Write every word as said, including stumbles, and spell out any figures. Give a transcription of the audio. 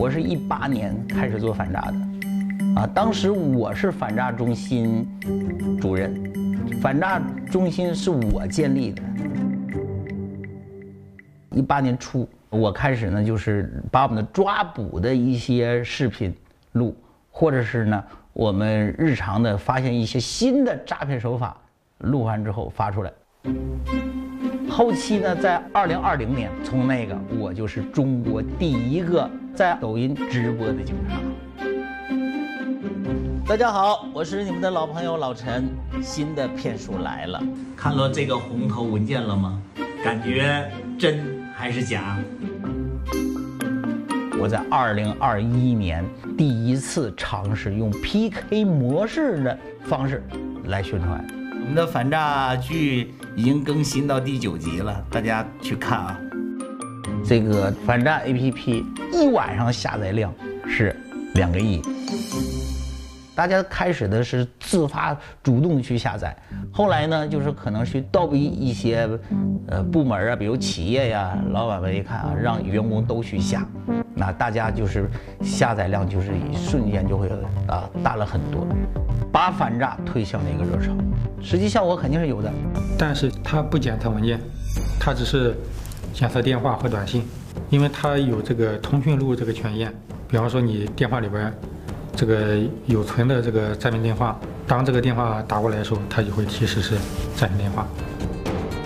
我是一八年开始做反诈的，啊，当时我是反诈中心主任，反诈中心是我建立的。一八年初，我开始呢，就是把我们的抓捕的一些视频录，或者是呢，我们日常的发现一些新的诈骗手法，录完之后发出来。后期呢，在二零二零年，从那个我就是中国第一个在抖音直播的警察。大家好，我是你们的老朋友老陈，新的骗术来了。看到这个红头文件了吗？感觉真还是假？我在二零二一年第一次尝试用 P K 模式的方式来宣传。我们的反诈剧已经更新到第九集了，大家去看啊。这个反诈 A P P 一晚上下载量是两个亿。大家开始的是自发主动去下载，后来呢，就是可能去盗逼一些呃部门啊，比如企业呀，老板们一看啊，让员工都去下，那大家就是下载量就是一瞬间就会啊大了很多，把反诈推向了一个热潮，实际效果肯定是有的。 但是它不检测文件，它只是检测电话和短信，因为它有这个通讯录这个权限，比方说你电话里边这个有存的这个诈骗电话，当这个电话打过来的时候，它就会提示是诈骗电话。